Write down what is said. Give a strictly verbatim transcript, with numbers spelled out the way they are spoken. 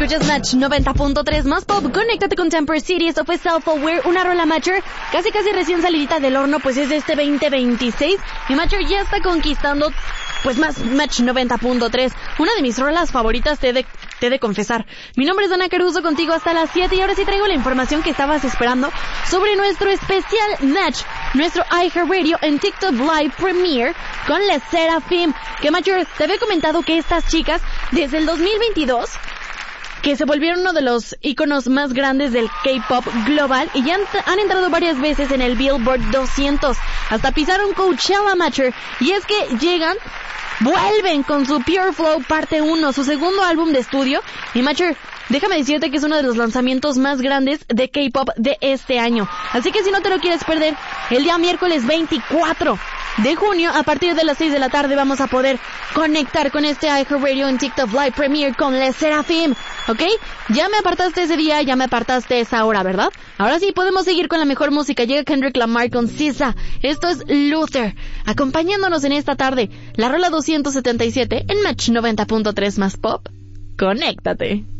escuchas Match noventa punto tres más pop. Conéctate con Temper City. Esto fue Self-Aware, una rola Matcher casi casi recién salidita del horno, pues es de este veinte veintiséis. Y Matcher ya está conquistando pues más Match noventa punto tres. Una de mis rolas favoritas, te he de, te he de confesar. Mi nombre es Dana Caruso, contigo hasta las siete, y ahora sí traigo la información que estabas esperando sobre nuestro especial Match, nuestro iHeartRadio en TikTok Live Premiere con Les Seraphim. Que Matcher, te había comentado que estas chicas desde el dos mil veintidós que se volvieron uno de los íconos más grandes del K-pop global y ya han, han entrado varias veces en el Billboard doscientos. Hasta pisaron Coachella, Matcher. Y es que llegan, vuelven con su Pure Flow parte uno, su segundo álbum de estudio. Y Matcher, déjame decirte que es uno de los lanzamientos más grandes de K-pop de este año. Así que si no te lo quieres perder, el día miércoles veinticuatro de junio, a partir de las seis de la tarde, vamos a poder conectar con este iHeartRadio en TikTok Live Premiere con Les Seraphim, ¿ok? Ya me apartaste ese día, ya me apartaste esa hora, ¿verdad? Ahora sí, podemos seguir con la mejor música. Llega Kendrick Lamar con S Z A. Esto es Luther, acompañándonos en esta tarde. La rola doscientos setenta y siete en Match noventa punto tres más pop. Conéctate.